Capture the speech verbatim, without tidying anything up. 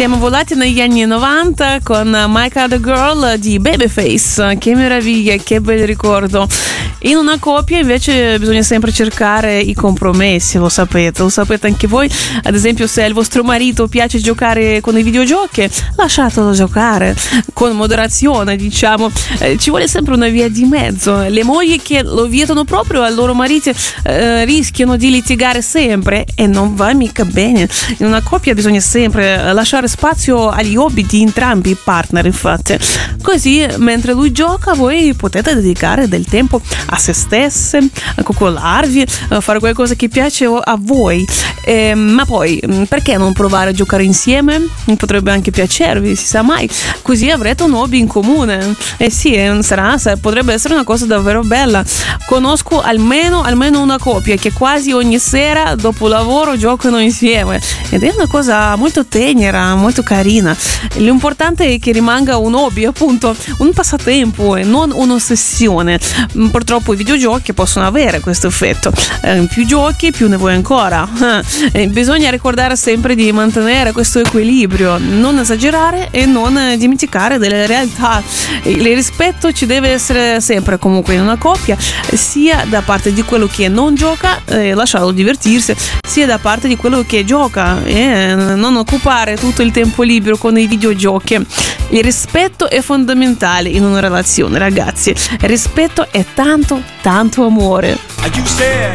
Siamo volati negli anni novanta con My Kind of Girl di Babyface. Che meraviglia, che bel ricordo. In una coppia invece bisogna sempre cercare i compromessi, lo sapete, lo sapete anche voi. Ad esempio, se al vostro marito piace giocare con i videogiochi, lasciatelo giocare con moderazione, diciamo. Eh, ci vuole sempre una via di mezzo. Le mogli che lo vietano proprio ai loro mariti eh, rischiano di litigare sempre e non va mica bene. In una coppia bisogna sempre lasciare spazio agli hobby di entrambi i partner, infatti. Così, mentre lui gioca, voi potete dedicare del tempo a se stesse, a coccolarvi, a fare qualcosa che piace a voi. Eh, ma poi, perché non provare a giocare insieme? Potrebbe anche piacervi, si sa mai. Così avrete un hobby in comune. Eh sì, sarà, potrebbe essere una cosa davvero bella. Conosco almeno, almeno una coppia che quasi ogni sera dopo lavoro giocano insieme. Ed è una cosa molto tenera, molto carina. L'importante è che rimanga un hobby, appunto, un passatempo e non un'ossessione. Purtroppo i videogiochi possono avere questo effetto. Eh, più giochi, più ne vuoi ancora. Eh, bisogna ricordare sempre di mantenere questo equilibrio, non esagerare e non dimenticare delle realtà. Il rispetto ci deve essere sempre comunque in una coppia, sia da parte di quello che non gioca, eh, lasciarlo divertirsi, sia da parte di quello che gioca e eh, non occupare tutto il tempo libero con i videogiochi. Il rispetto è fondamentale in una relazione, ragazzi. Il rispetto è tanto, tanto amore.